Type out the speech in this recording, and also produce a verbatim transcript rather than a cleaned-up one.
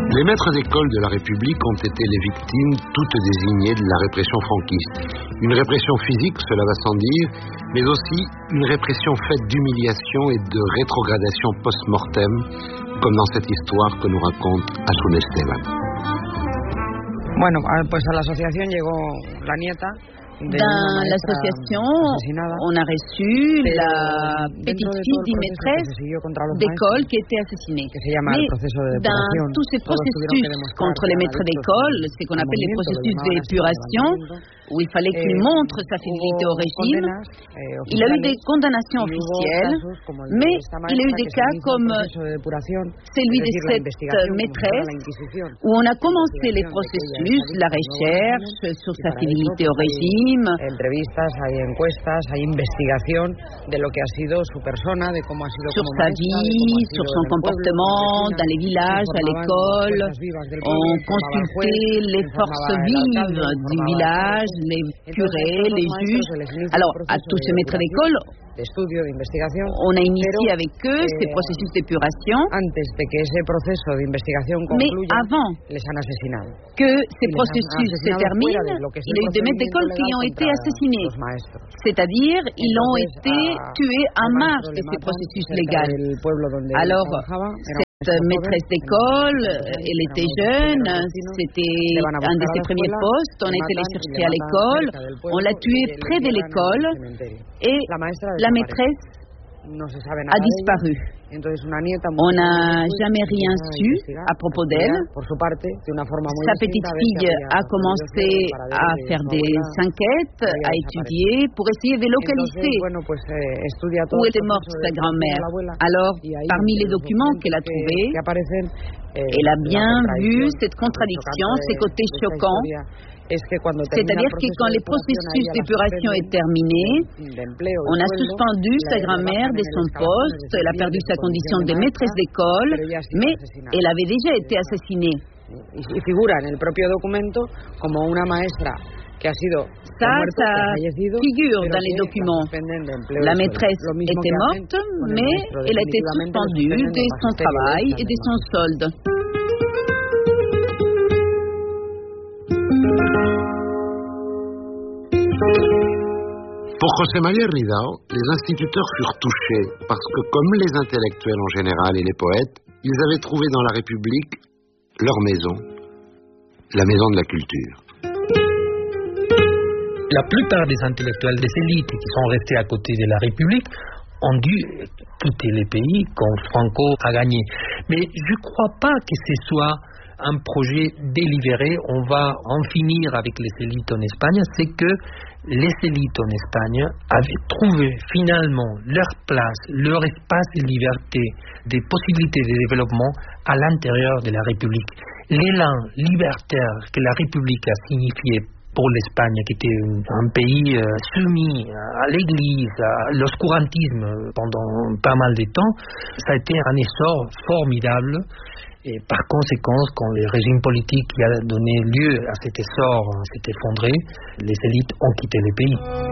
Les maîtres d'école de la République ont été les victimes toutes désignées de la répression franquiste. Une répression physique, cela va sans dire, mais aussi une répression faite d'humiliation et de rétrogradation post-mortem, comme dans cette histoire que nous raconte Asun Esteban. Bueno, pues a la asociación llegó la nieta. Dans l'association, on a reçu la petite fille d'une maîtresse d'école qui était assassinée. Mais dans tous ces processus contre les maîtres d'école, ce qu'on appelle les processus d'épuration, où il fallait qu'il montre sa fidélité au régime, il a eu des condamnations officielles, mais il a eu des cas comme celui de cette maîtresse, où on a commencé les processus, la recherche sur sa fidélité au régime, entrevistas, hay encuestas, hay investigación de lo que ha sido su persona, de cómo ha sido sur sa vie, sur son comportement dans les villages, à l'école. On consultait les forces vives du village, les curés, les juges. Alors, à tous ces maîtres d'école, on a initié avec eux ces processus d'épuration. Mais avant que ces processus se terminent, il y a eu des maîtres d'école qui ont été assassinés. C'est-à-dire, ils ont été tués en marge de ces processus légaux. Alors, cette maîtresse d'école, elle était jeune, c'était un de ses premiers postes, on était allé chercher à l'école, on l'a tuée près de l'école et la maîtresse a disparu. On n'a jamais rien su à propos d'elle. Sa petite fille a commencé à faire des enquêtes, à étudier pour essayer de localiser où était morte sa grand-mère. Alors, parmi les documents qu'elle a trouvés, elle a bien vu cette contradiction, ces côtés choquants. C'est-à-dire que quand le processus d'épuration est terminé, on a suspendu sa grand-mère de son poste, elle a perdu sa condition de maîtresse d'école, mais elle avait déjà été assassinée. Ça, ça figure dans les documents. La maîtresse était morte, mais elle a été suspendue de son travail et de son solde. Pour José María Ridao, les instituteurs furent touchés parce que, comme les intellectuels en général et les poètes, ils avaient trouvé dans la République leur maison, la maison de la culture. La plupart des intellectuels des élites qui sont restés à côté de la République ont dû quitter les pays quand Franco a gagné. Mais je ne crois pas que ce soit un projet délibéré, on va en finir avec les élites en Espagne, c'est que les élites en Espagne avaient trouvé finalement leur place, leur espace de liberté, des possibilités de développement à l'intérieur de la République. L'élan libertaire que la République a signifié pour l'Espagne, qui était un pays euh, soumis à l'Église, à l'oscurantisme pendant pas mal de temps, ça a été un essor formidable. Et par conséquent, quand le régime politique qui a donné lieu à cet essor s'est effondré, les élites ont quitté le pays.